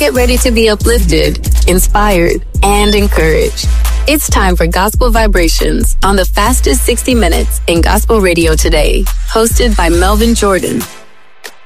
get ready to be uplifted, inspired, and encouraged. It's time for Gospel Vibrations on the fastest 60 minutes in gospel radio today, hosted by Melvin Jordan.